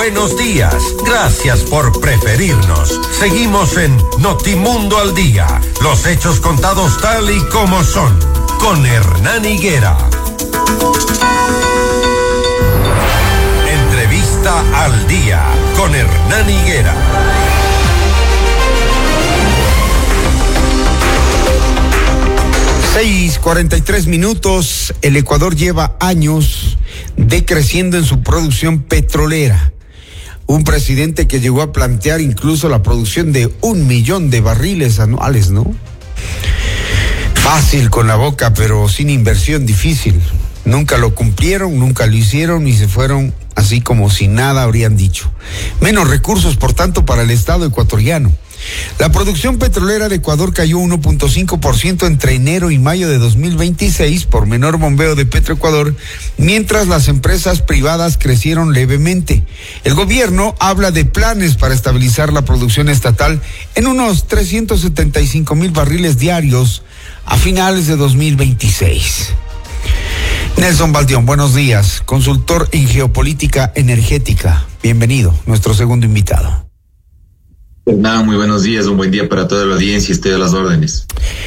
buenos días. Gracias por preferirnos. Seguimos en Notimundo al Día. Los hechos contados tal y como son. Con Hernán Higuera. Entrevista al Día. Con Hernán Higuera. 6:43. El Ecuador lleva años decreciendo en su producción petrolera. Un presidente que llegó a plantear incluso la producción de 1 millón de barriles anuales, ¿no? Fácil con la boca, pero sin inversión difícil. Nunca lo cumplieron, nunca lo hicieron y se fueron así como si nada habrían dicho. Menos recursos, por tanto, para el Estado ecuatoriano. La producción petrolera de Ecuador cayó 1.5% entre enero y mayo de 2026 por menor bombeo de Petroecuador, mientras las empresas privadas crecieron levemente. El gobierno habla de planes para estabilizar la producción estatal en unos 375,000 barriles diarios a finales de 2026. Nelson Baldión, buenos días, consultor en geopolítica energética. Bienvenido, nuestro segundo invitado. Nada, muy buenos días, un buen día para toda la audiencia, estoy a las órdenes.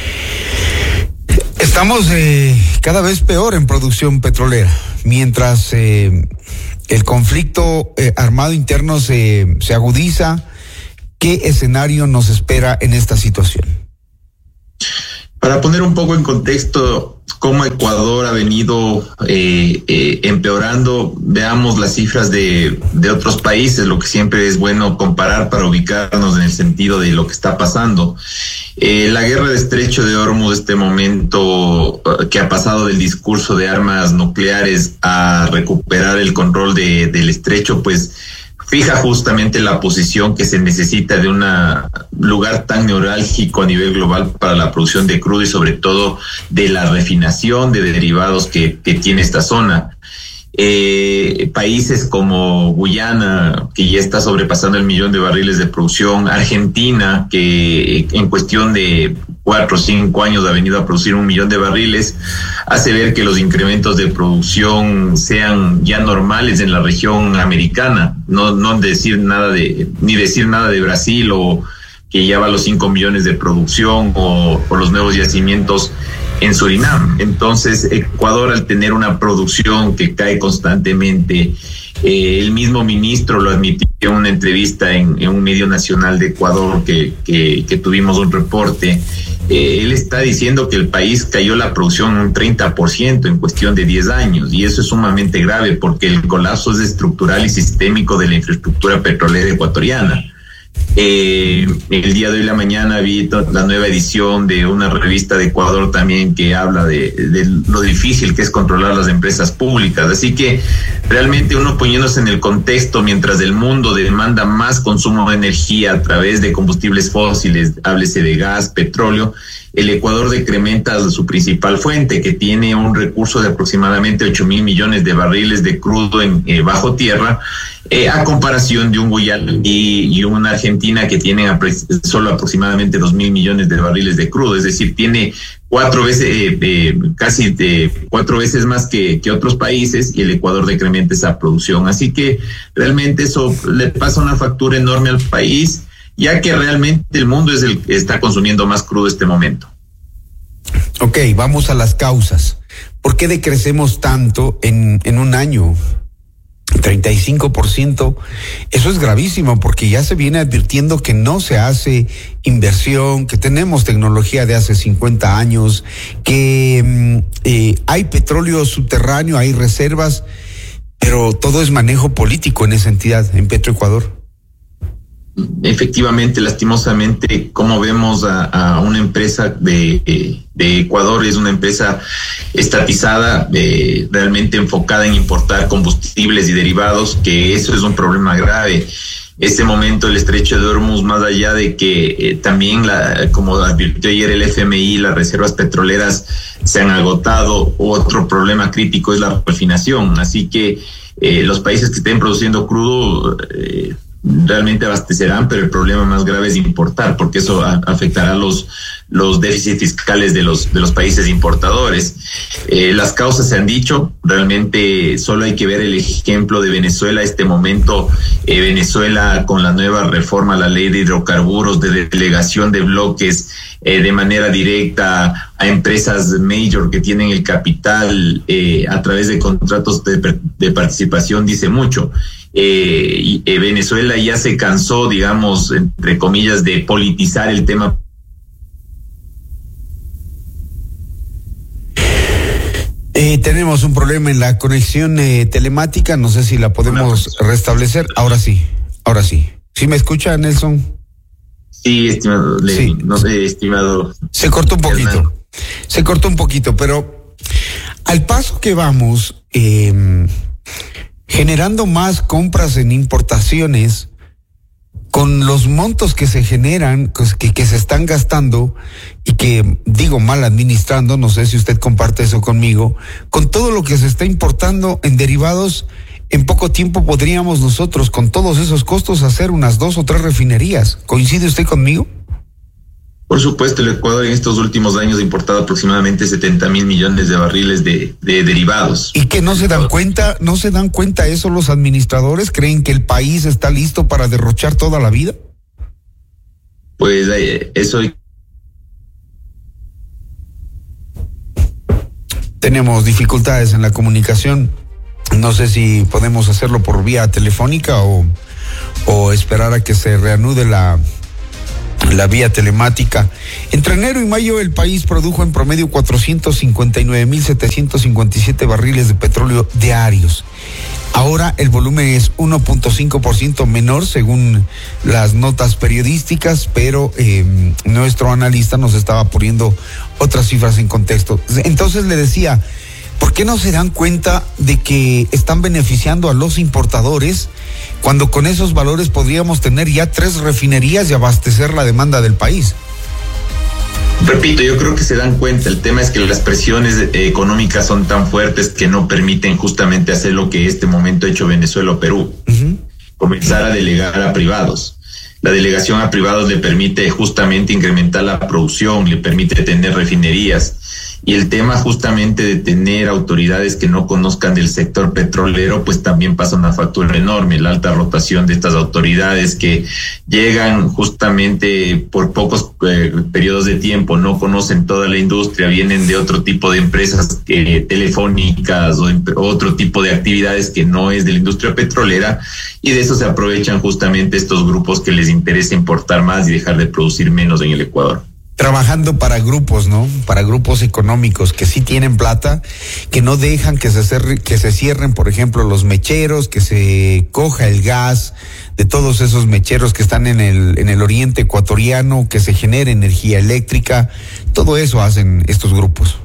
Estamos cada vez peor en producción petrolera, mientras el conflicto armado interno se agudiza. ¿Qué escenario nos espera en esta situación? Para poner un poco en contexto cómo Ecuador ha venido empeorando, veamos las cifras de otros países, lo que siempre es bueno comparar para ubicarnos en el sentido de lo que está pasando. La guerra de Estrecho de Hormuz, este momento que ha pasado del discurso de armas nucleares a recuperar el control del estrecho, pues fija justamente la posición que se necesita de un lugar tan neurálgico a nivel global para la producción de crudo y sobre todo de la refinación de derivados que tiene esta zona. Países como Guyana, que ya está sobrepasando el 1 millón de barriles de producción, Argentina, que en cuestión de 4 o 5 años ha venido a producir 1 millón de barriles, hace ver que los incrementos de producción sean ya normales en la región americana, no decir nada de Brasil, o que ya va a los 5 millones de producción, o los nuevos yacimientos en Surinam. Entonces, Ecuador, al tener una producción que cae constantemente, el mismo ministro lo admitió en una entrevista en un medio nacional de Ecuador que tuvimos un reporte. Él está diciendo que el país cayó la producción un 30% en cuestión de 10 años, y eso es sumamente grave porque el colapso es estructural y sistémico de la infraestructura petrolera ecuatoriana. El día de hoy, la mañana, vi la nueva edición de una revista de Ecuador también que habla de lo difícil que es controlar las empresas públicas. Así que realmente uno, poniéndose en el contexto, mientras el mundo demanda más consumo de energía a través de combustibles fósiles, háblese de gas, petróleo, el Ecuador decrementa su principal fuente, que tiene un recurso de aproximadamente 8,000 millones de barriles de crudo bajo tierra, a comparación de un Guyana y una Argentina que tienen solo aproximadamente 2,000 millones de barriles de crudo. Es decir, tiene 4 veces, casi 4 veces más que otros países, y el Ecuador decrementa esa producción. Así que realmente eso le pasa una factura enorme al país, ya que realmente el mundo es el que está consumiendo más crudo en este momento. Ok, vamos a las causas. ¿Por qué decrecemos tanto en un año? 35%, eso es gravísimo porque ya se viene advirtiendo que no se hace inversión, que tenemos tecnología de hace 50 años, que hay petróleo subterráneo, hay reservas, pero todo es manejo político en esa entidad, en Petroecuador. Efectivamente, lastimosamente, como vemos a una empresa de Ecuador, es una empresa estatizada, realmente enfocada en importar combustibles y derivados, que eso es un problema grave. Este momento el estrecho de Hormuz, más allá de que también, como advirtió ayer el FMI, las reservas petroleras se han agotado, otro problema crítico es la refinación. Así que los países que estén produciendo crudo realmente abastecerán, pero el problema más grave es importar, porque eso afectará los déficits fiscales de los países importadores. Las causas se han dicho, realmente solo hay que ver el ejemplo de Venezuela. Este momento, Venezuela, con la nueva reforma a la ley de hidrocarburos, de delegación de bloques de manera directa a empresas major que tienen el capital a través de contratos de participación, dice mucho. Venezuela ya se cansó, digamos, entre comillas, de politizar el tema. Tenemos un problema en la conexión telemática, no sé si la podemos restablecer. Ahora sí. ¿Sí me escucha, Nelson? Sí, estimado, sí. No sé, estimado. Se cortó un poquito, pero al paso que vamos, generando más compras en importaciones, con los montos que se generan, que se están gastando y que, digo, mal administrando, no sé si usted comparte eso conmigo, con todo lo que se está importando en derivados, en poco tiempo podríamos nosotros, con todos esos costos, hacer unas 2 o 3 refinerías. ¿Coincide usted conmigo? Por supuesto, el Ecuador en estos últimos años ha importado aproximadamente 70,000 millones de barriles de derivados. ¿Y que no se dan cuenta eso los administradores? ¿Creen que el país está listo para derrochar toda la vida? Pues eso... Tenemos dificultades en la comunicación. No sé si podemos hacerlo por vía telefónica o esperar a que se reanude la vía telemática. Entre enero y mayo el país produjo en promedio 459,757 barriles de petróleo diarios. Ahora el volumen es 1.5% menor según las notas periodísticas, pero nuestro analista nos estaba poniendo otras cifras en contexto. Entonces le decía, ¿por qué no se dan cuenta de que están beneficiando a los importadores cuando con esos valores podríamos tener ya 3 refinerías y abastecer la demanda del país? Repito, yo creo que se dan cuenta. El tema es que las presiones económicas son tan fuertes que no permiten justamente hacer lo que este momento ha hecho Venezuela o Perú. Comenzar a delegar a privados. La delegación a privados le permite justamente incrementar la producción, le permite tener refinerías. Y el tema justamente de tener autoridades que no conozcan del sector petrolero, pues también pasa una factura enorme. La alta rotación de estas autoridades que llegan justamente por pocos periodos de tiempo, no conocen toda la industria, vienen de otro tipo de empresas telefónicas o otro tipo de actividades que no es de la industria petrolera, y de eso se aprovechan justamente estos grupos que les interesa importar más y dejar de producir menos en el Ecuador. Trabajando para grupos, ¿no? Para grupos económicos que sí tienen plata, que no dejan que se cierren, por ejemplo, los mecheros, que se coja el gas de todos esos mecheros que están en el oriente ecuatoriano, que se genere energía eléctrica. Todo eso hacen estos grupos.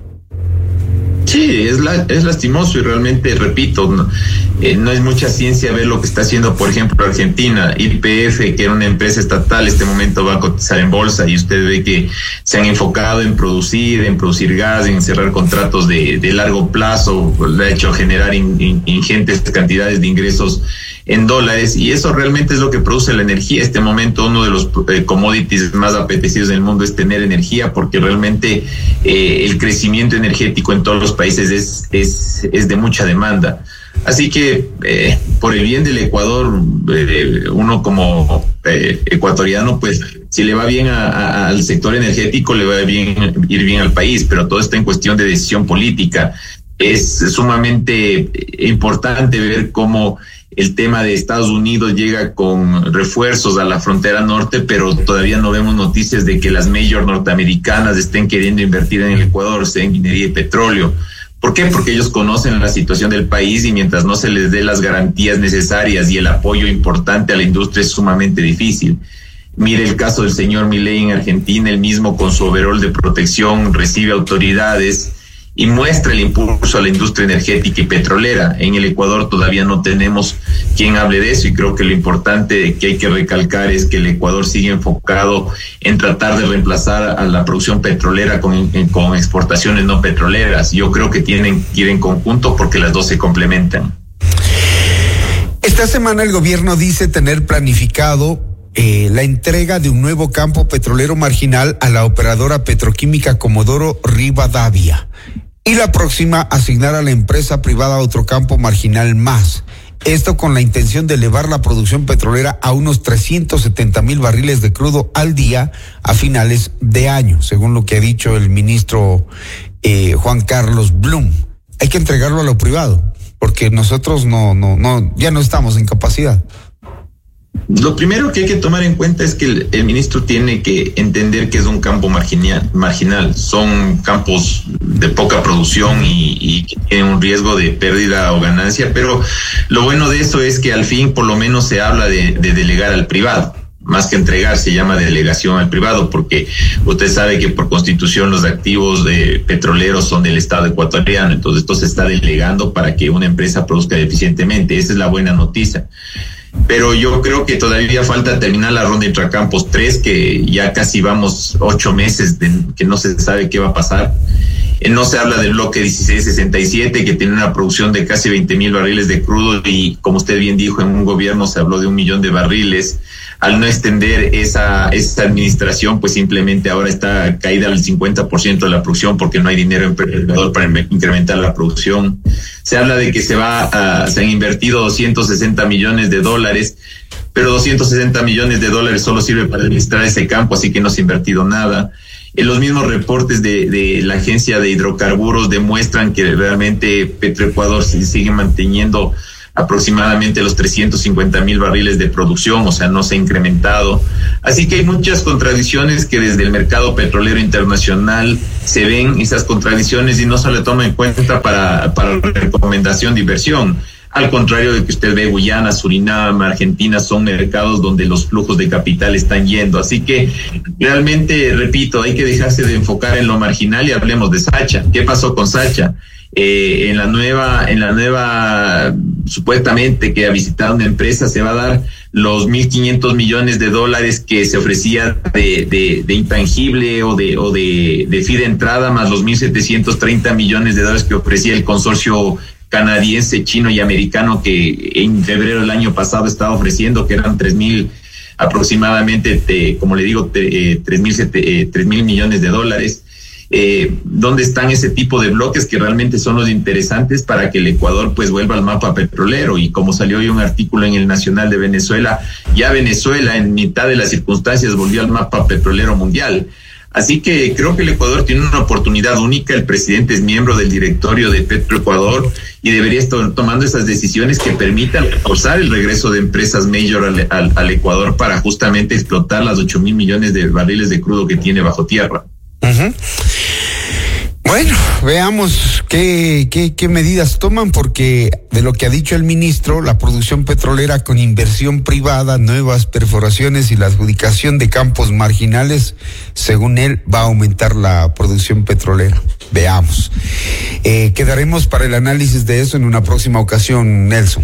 Sí, es lastimoso y realmente, repito, no es mucha ciencia ver lo que está haciendo, por ejemplo, Argentina. YPF, que era una empresa estatal, este momento va a cotizar en bolsa y usted ve que se han enfocado en producir gas, en cerrar contratos de largo plazo, le ha hecho generar ingentes cantidades de ingresos en dólares, y eso realmente es lo que produce la energía. Este momento uno de los commodities más apetecidos del mundo es tener energía, porque realmente el crecimiento energético en todos los países es de mucha demanda. Así que por el bien del Ecuador, uno como ecuatoriano, pues si le va bien al sector energético, le va ir bien al país, pero todo está en cuestión de decisión política. Es sumamente importante ver cómo el tema de Estados Unidos llega con refuerzos a la frontera norte, pero todavía no vemos noticias de que las major norteamericanas estén queriendo invertir en el Ecuador, sea en minería y petróleo. ¿Por qué? Porque ellos conocen la situación del país y mientras no se les dé las garantías necesarias y el apoyo importante a la industria es sumamente difícil. Mire el caso del señor Milei en Argentina, él mismo con su overol de protección recibe autoridades y muestra el impulso a la industria energética y petrolera. En el Ecuador todavía no tenemos quien hable de eso, y creo que lo importante que hay que recalcar es que el Ecuador sigue enfocado en tratar de reemplazar a la producción petrolera con exportaciones no petroleras. Yo creo que tienen que ir en conjunto porque las dos se complementan. Esta semana el gobierno dice tener planificado la entrega de un nuevo campo petrolero marginal a la operadora petroquímica Comodoro Rivadavia. Y la próxima asignar a la empresa privada otro campo marginal más. Esto con la intención de elevar la producción petrolera a unos 370,000 barriles de crudo al día a finales de año, según lo que ha dicho el ministro Juan Carlos Blum. Hay que entregarlo a lo privado, porque nosotros ya no estamos en capacidad. Lo primero que hay que tomar en cuenta es que el ministro tiene que entender que es un campo marginal. Son campos de poca producción y que tienen un riesgo de pérdida o ganancia, pero lo bueno de eso es que al fin por lo menos se habla de delegar al privado. Más que entregar, se llama delegación al privado, porque usted sabe que por constitución los activos petroleros son del Estado ecuatoriano, entonces esto se está delegando para que una empresa produzca eficientemente. Esa es la buena noticia. Pero yo creo que todavía falta terminar la ronda Intracampos 3, que ya casi vamos 8 meses que no se sabe qué va a pasar. No se habla del bloque 1667, que tiene una producción de casi 20,000 barriles de crudo y, como usted bien dijo, en un gobierno se habló de 1 millón de barriles. Al no extender esa administración, pues simplemente ahora está caída al 50% de la producción porque no hay dinero en Ecuador para incrementar la producción. Se habla de que se han invertido 260 millones de dólares, pero 260 millones de dólares solo sirve para administrar ese campo, así que no se ha invertido nada. Los mismos reportes de la Agencia de Hidrocarburos demuestran que realmente Petroecuador sigue manteniendo aproximadamente los 350,000 barriles de producción, o sea, no se ha incrementado. Así que hay muchas contradicciones que desde el mercado petrolero internacional se ven esas contradicciones y no se le toma en cuenta para recomendación de inversión. Al contrario de que usted ve, Guyana, Surinam, Argentina son mercados donde los flujos de capital están yendo. Así que realmente, repito, hay que dejarse de enfocar en lo marginal y hablemos de Sacha. ¿Qué pasó con Sacha? En la nueva supuestamente que ha visitado una empresa se va a dar los 1.500 millones de dólares que se ofrecía de intangible o de fee de entrada, más los 1.730 millones de dólares que ofrecía el consorcio canadiense, chino y americano que en febrero del año pasado estaba ofreciendo, que eran 3.000 aproximadamente, como le digo, 3.000 millones de dólares. ¿Dónde están ese tipo de bloques que realmente son los interesantes para que el Ecuador pues vuelva al mapa petrolero? Y como salió hoy un artículo en el Nacional de Venezuela, ya Venezuela en mitad de las circunstancias volvió al mapa petrolero mundial. Así que creo que el Ecuador tiene una oportunidad única. El presidente es miembro del directorio de Petroecuador y debería estar tomando esas decisiones que permitan reforzar el regreso de empresas major al Ecuador para justamente explotar las 8,000 millones de barriles de crudo que tiene bajo tierra. Uh-huh. Bueno, veamos qué medidas toman, porque de lo que ha dicho el ministro, la producción petrolera con inversión privada, nuevas perforaciones y la adjudicación de campos marginales, según él, va a aumentar la producción petrolera. Veamos. Quedaremos para el análisis de eso en una próxima ocasión, Nelson.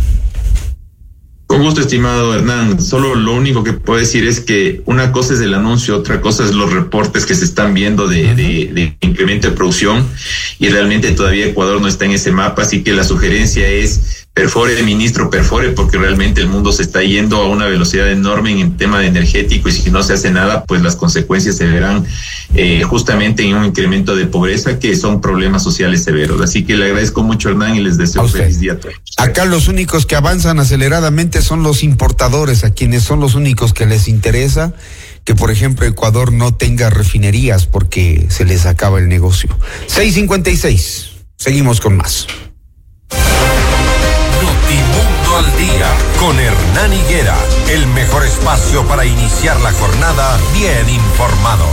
Con gusto, estimado Hernán. Solo lo único que puedo decir es que una cosa es el anuncio, otra cosa es los reportes que se están viendo de incremento de producción, y realmente todavía Ecuador no está en ese mapa, así que la sugerencia es perfore, ministro, perfore, porque realmente el mundo se está yendo a una velocidad enorme en el tema de energético, y si no se hace nada, pues las consecuencias se verán justamente en un incremento de pobreza, que son problemas sociales severos. Así que le agradezco mucho, Hernán, y les deseo un feliz día a todos. Acá los únicos que avanzan aceleradamente son los importadores, a quienes son los únicos que les interesa que, por ejemplo, Ecuador no tenga refinerías porque se les acaba el negocio. 6:56. Seguimos con más. Notimundo al día con Hernán Higuera, el mejor espacio para iniciar la jornada bien informados.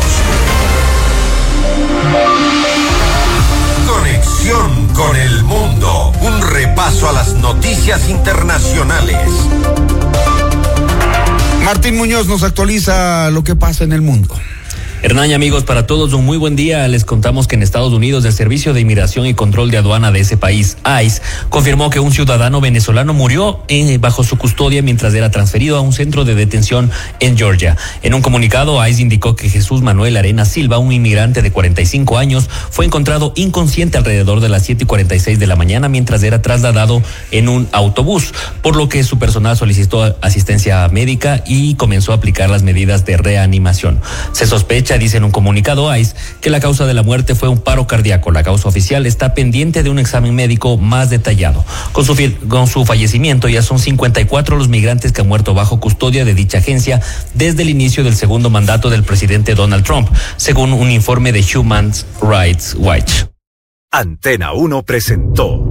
Conexión con el mundo, un repaso a las noticias internacionales. Martín Muñoz nos actualiza lo que pasa en el mundo. Hernán y amigos, para todos un muy buen día. Les contamos que en Estados Unidos el Servicio de Inmigración y Control de Aduana de ese país, ICE, confirmó que un ciudadano venezolano murió bajo su custodia mientras era transferido a un centro de detención en Georgia. En un comunicado, ICE indicó que Jesús Manuel Arenas Silva, un inmigrante de 45 años, fue encontrado inconsciente alrededor de las 7:46 de la mañana mientras era trasladado en un autobús, por lo que su personal solicitó asistencia médica y comenzó a aplicar las medidas de reanimación. Se sospecha, dice en un comunicado ICE, que la causa de la muerte fue un paro cardíaco. La causa oficial está pendiente de un examen médico más detallado. Con su fallecimiento ya son 54 los migrantes que han muerto bajo custodia de dicha agencia desde el inicio del segundo mandato del presidente Donald Trump, según un informe de Human Rights Watch. Antena 1 presentó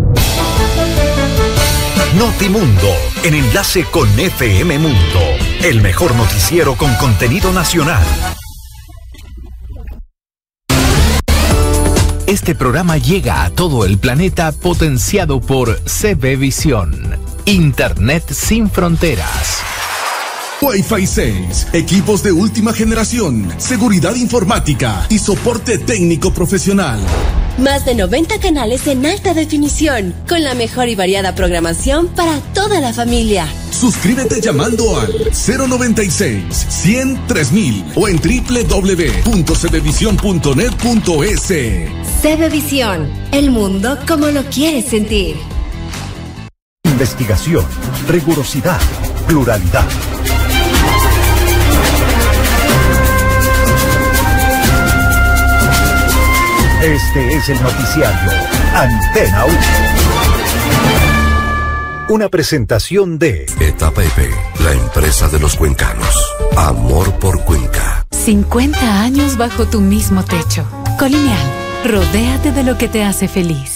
Notimundo, en enlace con FM Mundo, el mejor noticiero con contenido nacional. Este programa llega a todo el planeta potenciado por CB Visión, Internet sin fronteras. Wi-Fi 6, equipos de última generación, seguridad informática y soporte técnico profesional. Más de 90 canales en alta definición, con la mejor y variada programación para toda la familia. Suscríbete llamando al 096-100-3000 o en www.cbvision.net.es. CB Visión, el mundo como lo quieres sentir. Investigación, rigurosidad, pluralidad. Este es el noticiario Antena 1. Una presentación de ETAPEP, la empresa de los cuencanos. Amor por Cuenca. 50 años bajo tu mismo techo. Colonial, rodéate de lo que te hace feliz.